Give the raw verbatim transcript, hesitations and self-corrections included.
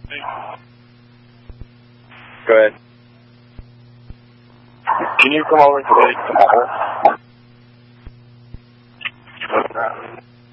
Go ahead. Can you come over today tomorrow?